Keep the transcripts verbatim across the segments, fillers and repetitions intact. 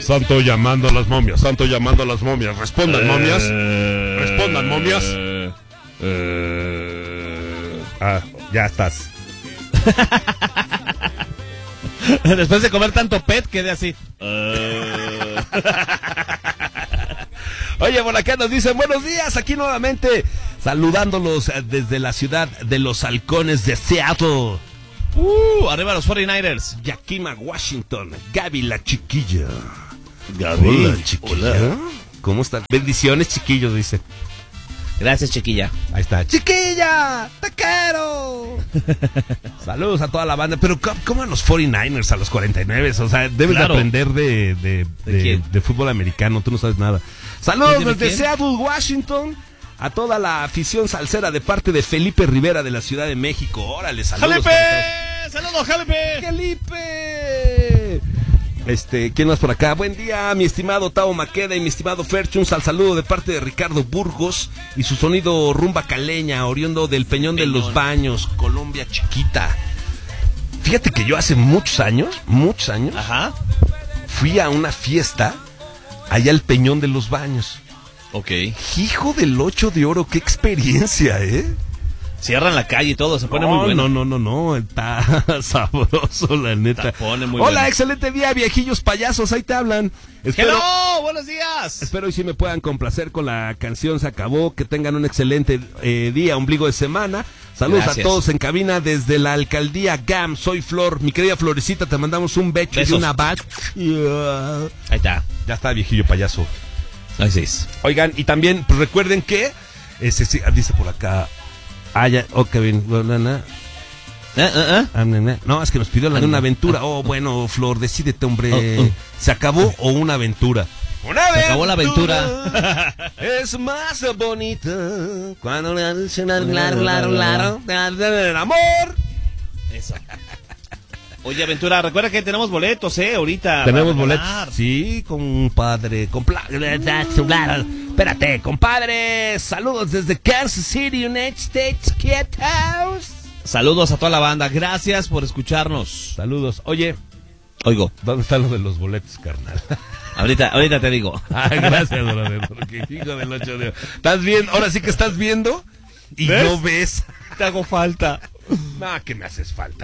Santo llamando a las momias, Santo llamando a las momias. Respondan, momias. Respondan, momias. Ah, ya estás. Después de comer tanto pet, quedé así. Oye, por acá nos dicen buenos días, aquí nuevamente saludándolos desde la ciudad de los halcones de Seattle. Uh, arriba los cuarenta y nueve ers. Yakima, Washington. Gaby la chiquilla. Gaby. Hola, chiquilla. Hola. ¿Cómo están? Bendiciones, chiquillos, dice. Gracias, chiquilla. Ahí está. ¡Chiquilla! ¡Te quiero! Saludos a toda la banda. Pero, ¿cómo a los cuarenta y nueve ers, a los cuarenta y nueve? O sea, debes claro. de aprender de, de, de, ¿De, de fútbol americano. Tú no sabes nada. Saludos desde quién? Seattle, Washington. A toda la afición salsera de parte de Felipe Rivera de la Ciudad de México. Órale, saludos. ¡Jalipe! ¡Saludos, Jalipe! ¡Felipe! Este, ¿quién más por acá? Buen día, mi estimado Tao Maqueda y mi estimado Ferch. Un sal saludo de parte de Ricardo Burgos y su sonido rumba caleña, oriundo del Peñón, Peñón de los Baños, Colombia chiquita. Fíjate que yo hace muchos años, muchos años, Ajá. fui a una fiesta allá al Peñón de los Baños. Ok. Hijo del ocho de oro, qué experiencia, ¿eh? Cierran la calle y todo, se pone no, muy bueno. No, no, no, no, está sabroso, la neta. Se pone muy Hola, bueno. Excelente día, viejillos payasos, ahí te hablan. Espero, ¡Hello! ¡Buenos días! Espero y sí me puedan complacer con la canción Se Acabó, que tengan un excelente eh, día, ombligo de semana. Saludos Gracias. a todos en cabina desde la alcaldía G A M, soy Flor, mi querida Florecita, te mandamos un becho Besos. y una bat. Yeah. Ahí está. Ya está, viejillo payaso. Así es. Oigan, y también, pues recuerden que, ese, sí, dice por acá, ah, ya, ok, bien, no, no, no. ¿Eh, eh, eh? No, es que nos pidió la de una aventura. Oh, bueno, Flor, decídete, hombre. Oh, oh. ¿Se acabó o una aventura? ¡Una aventura! Se acabó la aventura. Es más bonita cuando le dicen claro, claro, claro, el amor. Eso. Oye, Aventura, recuerda que tenemos boletos, ¿eh? Ahorita. Tenemos boletos. Sí, compadre. Compla... Espérate, compadre. Saludos desde Kansas City, United States. House. Saludos a toda la banda. Gracias por escucharnos. Saludos. Oye. Oigo. ¿Dónde están los de los boletos, carnal? Ahorita, ahorita te digo. Ay, gracias, brother. Porque hijo del ocho de... ¿Estás viendo? Ahora sí que estás viendo y ¿Ves? no ves. Te hago falta. No, que me haces falta.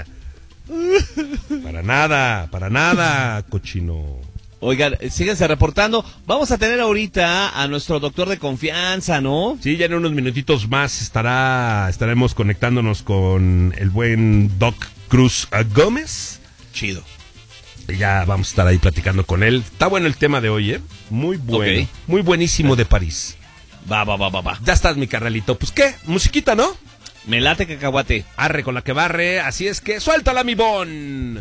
Para nada, para nada, cochino. Oigan, síganse reportando. Vamos a tener ahorita a nuestro doctor de confianza, ¿no? Sí, ya en unos minutitos más estará, estaremos conectándonos con el buen Doc Cruz Gómez. Chido. Y ya vamos a estar ahí platicando con él. Está bueno el tema de hoy, ¿eh? Muy bueno, okay. Muy buenísimo de París. Va, va, va, va, va. Ya estás, mi carnalito. Pues, ¿qué? Musiquita, ¿no? Me late cacahuate. Arre con la que barre, así es que suéltala, mi bon.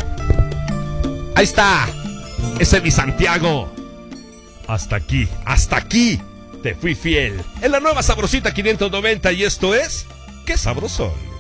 Ahí está. Ese es mi Santiago. Hasta aquí, hasta aquí te fui fiel. En la nueva Sabrosita quinientos noventa y esto es... ¡Qué sabrosón!